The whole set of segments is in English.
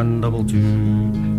122,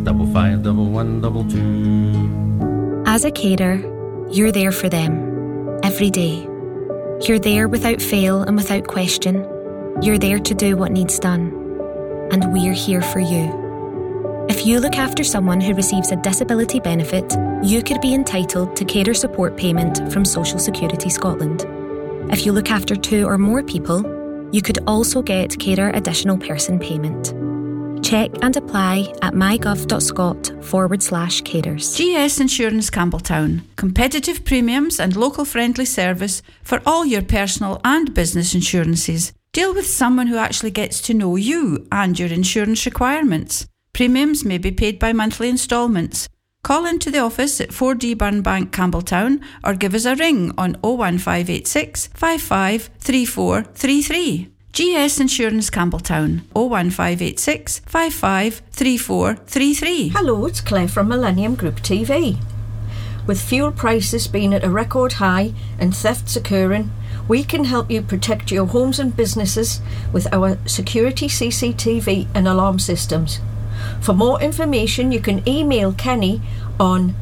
55122. As a carer, you're there for them, every day. You're there without fail and without question. You're there to do what needs done. And we're here for you. If you look after someone who receives a disability benefit, you could be entitled to carer support payment from Social Security Scotland. If you look after 2 or more people, you could also get carer additional person payment. Check and apply at mygov.scot/carers. GS Insurance Campbelltown. Competitive premiums and local friendly service for all your personal and business insurances. Deal with someone who actually gets to know you and your insurance requirements. Premiums may be paid by monthly instalments. Call into the office at 4D Burnbank, Campbelltown, or give us a ring on 01586 55 3433. GS Insurance Campbelltown, 01586 55 3433. Hello, it's Claire from Millennium Group TV. With fuel prices being at a record high and thefts occurring, we can help you protect your homes and businesses with our security CCTV and alarm systems. For more information, you can email Kenny on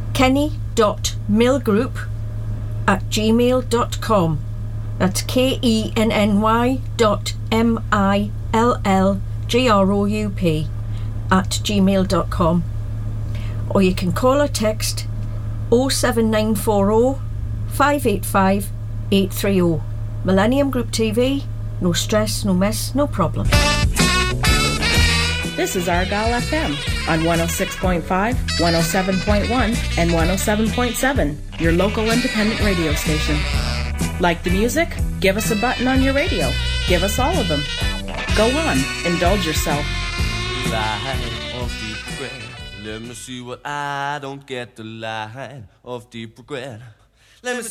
kenny.millgroup@gmail.com. That's KENNY.MILLGROUP@gmail.com. Or you can call or text 07940 585 830. Millennium Group TV, no stress, no mess, no problem. This is Argyle FM on 106.5, 107.1, and 107.7, your local independent radio station. Like the music? Give us a button on your radio. Give us all of them. Go on, indulge yourself. Line of deep regret. Let me see what I don't get. The line of deep regret. Let me